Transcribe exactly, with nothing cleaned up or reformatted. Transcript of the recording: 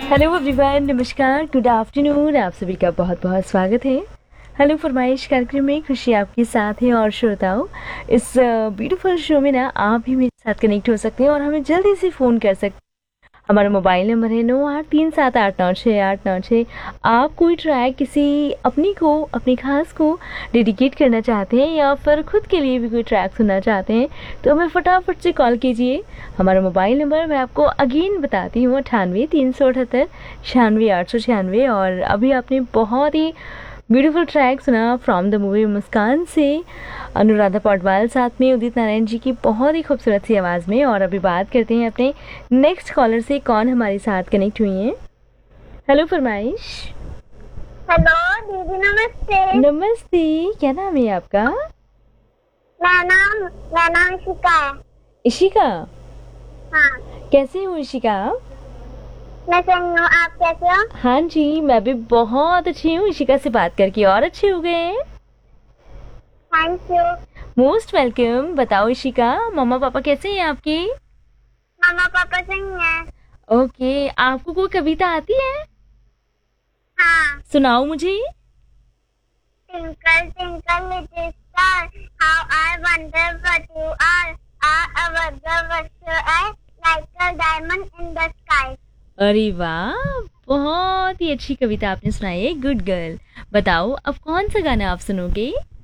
Hello everyone, नमस्कार, good afternoon. आप सभी का बहुत बहुत स्वागत है हेलो फरमाइश कार्यक्रम में। खुशी आपके साथ है और श्रोताओं, इस ब्यूटीफुल शो में ना आप भी मेरे साथ कनेक्ट हो सकते हैं और हमें जल्दी से फ़ोन कर सकते हैं। हमारा मोबाइल नंबर है नौ आठ तीन सात आठ नौ छः आठ नौ छः। आप कोई ट्रैक किसी अपनी को अपनी खास को डेडिकेट करना चाहते हैं या फिर खुद के लिए भी कोई ट्रैक सुनना चाहते हैं तो हमें फटाफट से कॉल कीजिए। हमारा मोबाइल नंबर मैं आपको अगेन बताती हूँ, अठानवे तीन सौ अठहत्तर छियानवे आठ सौ छियानवे। और अभी आपने बहुत ही ब्यूटीफुल ट्रैक सुना फ्रॉम द मूवी मुस्कान से, अनुराधा पौडवाल साथ में उदित नारायण जी की बहुत ही खूबसूरत सी आवाज़ में। और अभी बात करते हैं अपने नेक्स्ट कॉलर से, कौन हमारे साथ कनेक्ट हुई हैं। हेलो फरमाइश। हेलो दीदी, नमस्ते। नमस्ते, क्या नाम है आपका? मेरा नाम मेरा नाम इशिका है। इशिका? हाँ, कैसे हो इशिका? मैं सही हूँ, आप कैसे हो? हाँ जी, मैं भी बहुत अच्छी हूँ। इशिका से बात करके और अच्छे हो गए हैं। Thank you. Most welcome. बताओ इशिका, मम्मा पापा कैसे हैं आपके? मामा पापा सही हैं। ओके, आपको कोई कविता आती है? हाँ। सुनाओ मुझे। Twinkle twinkle little star, how I wonder what you are. Are a wonder what you are, like a diamond in the sky. अरे वाह, बहुत ही अच्छी कविता आपने सुनाई है, गुड गर्ल। बताओ अब कौन सा गाना आप सुनोगे?